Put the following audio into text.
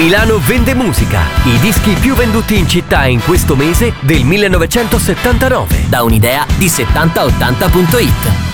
Milano vende musica. I dischi più venduti in città in questo mese del 1979. Da un'idea di 7080.it.